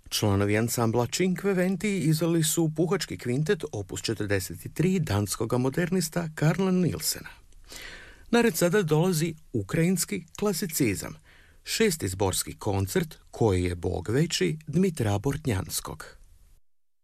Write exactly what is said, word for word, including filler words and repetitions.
Članovi ansambla Cinque Venti izveli su puhački kvintet opus četrdeset tri danskog modernista Carla Nielsena. Na red sada dolazi ukrajinski klasicizam, šesti zborski koncert Koji je Bog veći Dmitra Bortnjanskog.